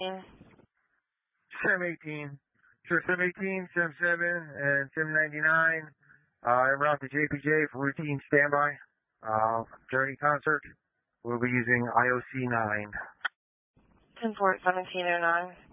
SIM 18. Sure, SIM 18, SIM 7, and SIM 99. En route to JPJ for routine standby. Journey concert. We'll be using IOC 9. 10-4 1709.